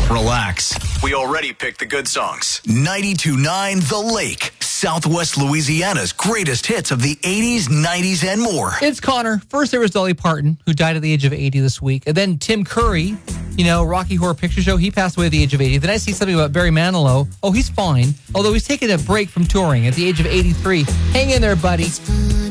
Relax. We already picked the good songs. 92.9 The Lake. Southwest Louisiana's greatest hits of the 80s, 90s, and more. It's Connor. First, there was Dolly Parton, who died at the age of 80 this week. And then Tim Curry, Rocky Horror Picture Show, he passed away at the age of 80. Then I see something about Barry Manilow. Oh, he's fine. Although he's taking a break from touring at the age of 83. Hang in there, buddy.